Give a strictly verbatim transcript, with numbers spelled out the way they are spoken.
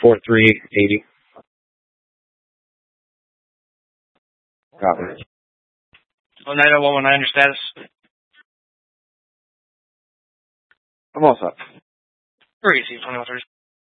four three eighty. Copy. Well, nine oh one one nine, your status? I'm all set. Three, C twenty-one thirty.